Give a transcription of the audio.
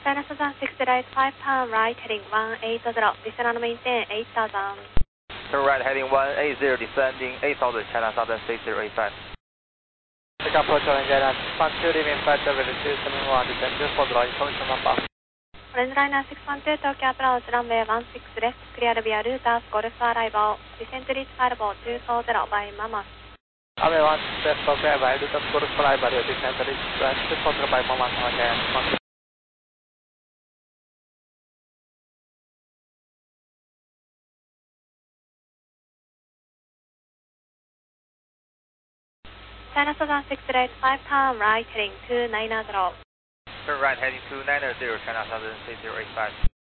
China Southern 60 right, 5 turn right, heading 180, descend and maintain 8000. Turn right, heading 180, descending 8000, China Southern 6085. Take approach on China 12, remain flight level 271, descend just for the right, information map. Orange liner 612, Tokyo approach, runway 16 left, clear via routers, Golf arrival, descent reach fireboat 240 by Mama. Runway 16 left, Tokyo arrival, routers, Golf arrival, descent reach 240 by Mama, China. China Southern 60 right, 5 turn right, heading 290. Turn right, heading 290, China Southern 6085.